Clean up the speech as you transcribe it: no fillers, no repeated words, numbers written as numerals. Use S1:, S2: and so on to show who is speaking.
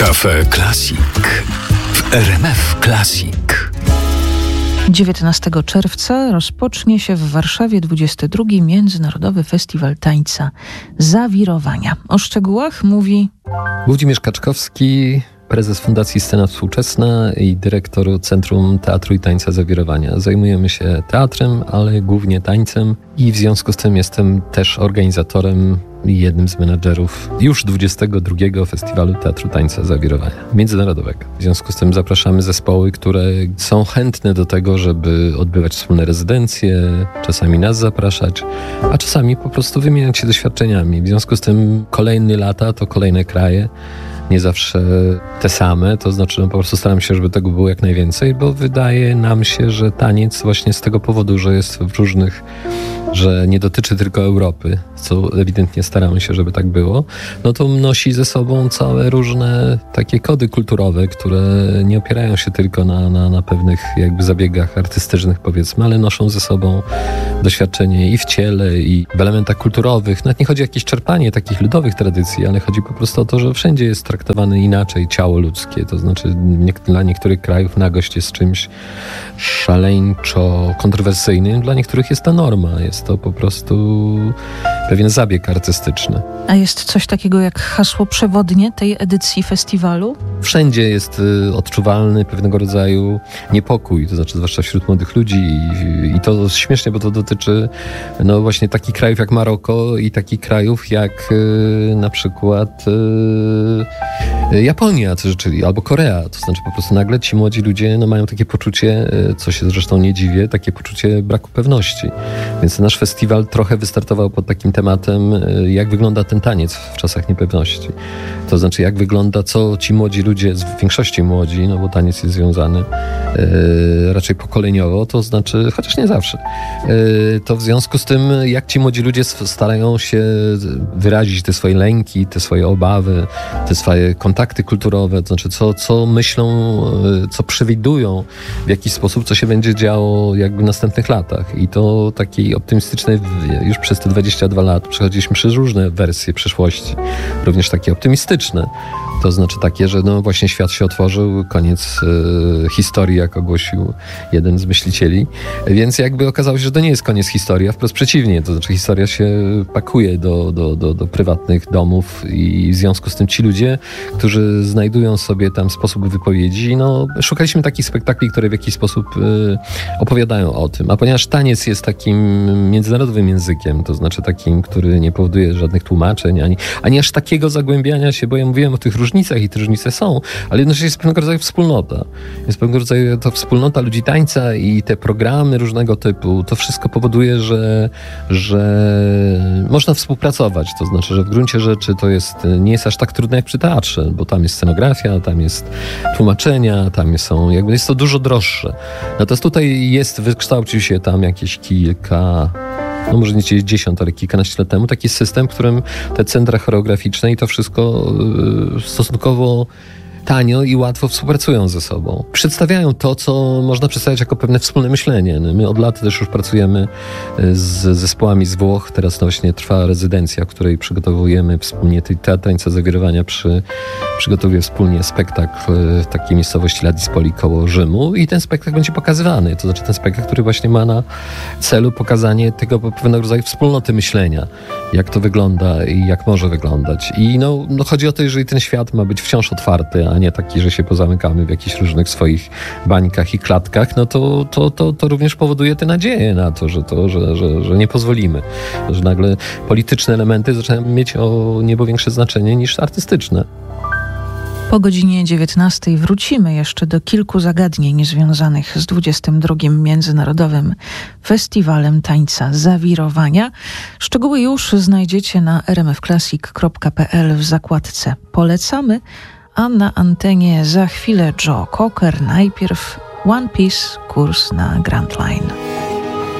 S1: Cafe Classic w RMF Classic.
S2: 19 czerwca rozpocznie się w Warszawie 22. Międzynarodowy Festiwal Tańca Zawirowania. O szczegółach mówi
S3: Włodzimierz Kaczkowski, prezes Fundacji Scena Współczesna i dyrektor Centrum Teatru i Tańca Zawirowania. Zajmujemy się teatrem, ale głównie tańcem i w związku z tym jestem też organizatorem i jednym z menadżerów już 22. Festiwalu Teatru Tańca Zawirowania międzynarodowego. W związku z tym zapraszamy zespoły, które są chętne do tego, żeby odbywać wspólne rezydencje, czasami nas zapraszać, a czasami po prostu wymieniać się doświadczeniami. W związku z tym kolejne lata to kolejne kraje, nie zawsze te same, to znaczy po prostu staram się, żeby tego było jak najwięcej, bo wydaje nam się, że taniec właśnie z tego powodu, że jest w różnych, że nie dotyczy tylko Europy, co ewidentnie staramy się, żeby tak było, no to nosi ze sobą całe różne takie kody kulturowe, które nie opierają się tylko na pewnych jakby zabiegach artystycznych, powiedzmy, ale noszą ze sobą doświadczenie i w ciele, i w elementach kulturowych. Nawet nie chodzi o jakieś czerpanie takich ludowych tradycji, ale chodzi po prostu o to, że wszędzie jest traktowane inaczej ciało ludzkie. To znaczy dla niektórych krajów nagość jest czymś szaleńczo kontrowersyjnym, dla niektórych jest to norma. Jest to po prostu pewien zabieg artystyczny.
S2: A jest coś takiego jak hasło przewodnie tej edycji festiwalu?
S3: Wszędzie jest odczuwalny pewnego rodzaju niepokój, to znaczy zwłaszcza wśród młodych ludzi i to śmiesznie, bo to dotyczy no właśnie takich krajów jak Maroko i takich krajów jak na przykład Japonia, czyli albo Korea. To znaczy po prostu nagle ci młodzi ludzie no, mają takie poczucie, co się zresztą nie dziwię, takie poczucie braku pewności. Więc nasz festiwal trochę wystartował pod takim tematem, jak wygląda ten taniec w czasach niepewności. To znaczy, jak wygląda, co ci młodzi ludzie, w większości młodzi, no bo taniec jest związany raczej pokoleniowo, to znaczy, chociaż nie zawsze, to w związku z tym, jak ci młodzi ludzie starają się wyrazić te swoje lęki, te swoje obawy, te swoje kontakty kulturowe, to znaczy, co myślą, co przewidują w jakiś sposób, co się będzie działo jakby w następnych latach. I to takiej optymistycznej, już przez te 22 lat przechodziliśmy przez różne wersje przeszłości, również takie optymistyczne. To znaczy takie, że no właśnie świat się otworzył, koniec historii, jak ogłosił jeden z myślicieli. Więc jakby okazało się, że to nie jest koniec historii, a wprost przeciwnie. To znaczy historia się pakuje do prywatnych domów i w związku z tym ci ludzie, którzy znajdują sobie tam sposób wypowiedzi, no szukaliśmy takich spektakli, które w jakiś sposób opowiadają o tym. A ponieważ taniec jest takim międzynarodowym językiem, to znaczy takim, który nie powoduje żadnych tłumaczeń, ani aż takiego zagłębiania się, bo ja mówiłem o tych różnicach i te różnice są, ale jednocześnie jest pewnego rodzaju wspólnota. Jest pewnego rodzaju to wspólnota ludzi tańca i te programy różnego typu, to wszystko powoduje, że można współpracować. To znaczy, że w gruncie rzeczy to nie jest aż tak trudne jak przy teatrze, bo tam jest scenografia, tam jest tłumaczenia, jest to dużo droższe. Natomiast tutaj wykształcił się tam jakieś no może nie 10, ale kilkanaście lat temu, taki system, w którym te centra choreograficzne i to wszystko stosunkowo tanio i łatwo współpracują ze sobą. Przedstawiają to, co można przedstawiać jako pewne wspólne myślenie. My od lat też już pracujemy z zespołami z Włoch. Teraz właśnie trwa rezydencja, w której przygotowujemy wspólnie Teatr Tańca Zawirowania przygotowuje wspólnie spektakl w takiej miejscowości La Dispoli koło Rzymu i ten spektakl będzie pokazywany. To znaczy ten spektakl, który właśnie ma na celu pokazanie tego pewnego rodzaju wspólnoty myślenia. Jak to wygląda i jak może wyglądać. I no chodzi o to, jeżeli ten świat ma być wciąż otwarty, a nie taki, że się pozamykamy w jakichś różnych swoich bańkach i klatkach, no to również powoduje tę nadzieję na to, że nie pozwolimy. Że nagle polityczne elementy zaczynają mieć o niebo większe znaczenie niż artystyczne.
S2: Po godzinie 19 wrócimy jeszcze do kilku zagadnień związanych z 22. Międzynarodowym Festiwalem Tańca Zawirowania. Szczegóły już znajdziecie na rmfclassic.pl w zakładce Polecamy, a na antenie za chwilę Joe Cocker. Najpierw One Piece, kurs na Grand Line.